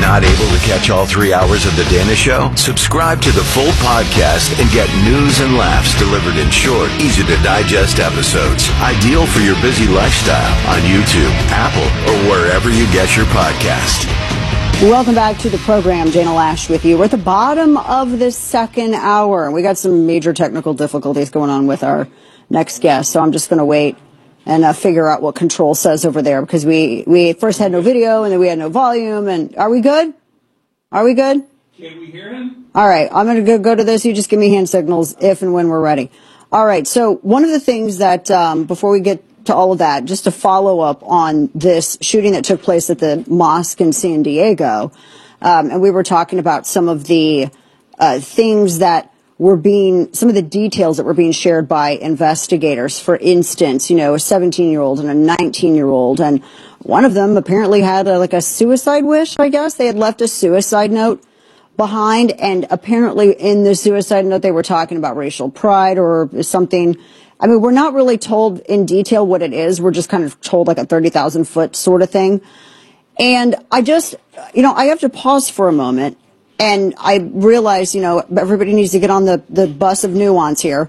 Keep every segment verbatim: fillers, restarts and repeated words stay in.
Not able to catch all three hours of The Dana Show? Subscribe to the full podcast and get news and laughs delivered in short, easy-to-digest episodes. Ideal for your busy lifestyle on YouTube, Apple, or wherever you get your podcast. Welcome back to the program. Dana Loesch with you. We're at the bottom of the second hour. We got some major technical difficulties going on with our next guest, so I'm just going to wait and uh, figure out what control says over there, because we, we first had no video and then we had no volume. And are we good? Are we good? Can we hear him? All right. I'm going to go, go to this. You just give me hand signals if and when we're ready. All right. So one of the things that, um, before we get to all of that, just to follow up on this shooting that took place at the mosque in San Diego, um, and we were talking about some of the uh, things that were being, some of the details that were being shared by investigators. For instance, you know, a seventeen-year-old and a nineteen-year-old, and one of them apparently had a, like a suicide wish, I guess. They had left a suicide note behind, and apparently in the suicide note they were talking about racial pride or something. I mean, we're not really told in detail what it is. We're just kind of told like a thirty thousand foot sort of thing. And I just, you know, I have to pause for a moment. And I realize, you know, everybody needs to get on the, the bus of nuance here.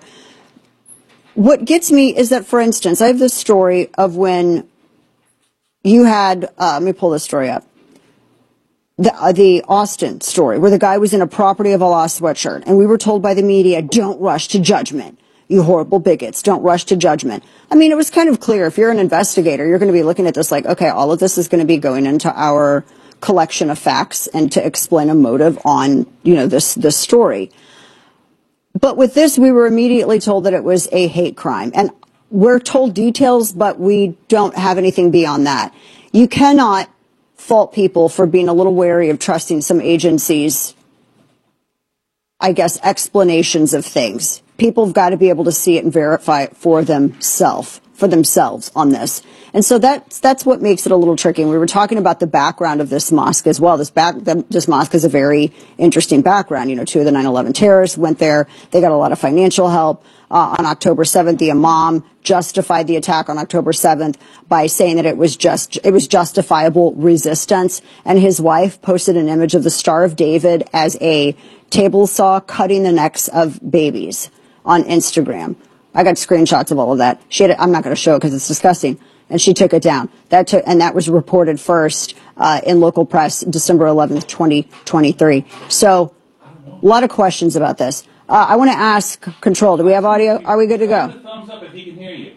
What gets me is that, for instance, I have this story of when you had, uh, let me pull this story up. The, uh, the Austin story, where the guy was in a property of a lost sweatshirt. And we were told by the media, don't rush to judgment. You horrible bigots, don't rush to judgment. I mean, it was kind of clear. If you're an investigator, you're going to be looking at this like, okay, all of this is going to be going into our collection of facts and to explain a motive on, you know, this, this story. But with this, we were immediately told that it was a hate crime. And we're told details, but we don't have anything beyond that. You cannot fault people for being a little wary of trusting some agencies', I guess, explanations of things. People have got to be able to see it and verify it for themselves, for themselves on this. And so that's, that's what makes it a little tricky. And we were talking about the background of this mosque as well. This back, this mosque is a very interesting background. You know, two of the nine eleven terrorists went there. They got a lot of financial help. Uh, on October seventh, the imam justified the attack on October seventh by saying that it was just, it was justifiable resistance. And his wife posted an image of the Star of David as a table saw cutting the necks of babies on Instagram. I got screenshots of all of that. She had it, I'm not going to show it because it's disgusting. And she took it down. That took, and that was reported first uh, in local press, December eleventh, twenty twenty-three. So, a lot of questions about this. Uh, I want to ask Control. Do we have audio? Are we good to go? Thumbs up if he can hear you.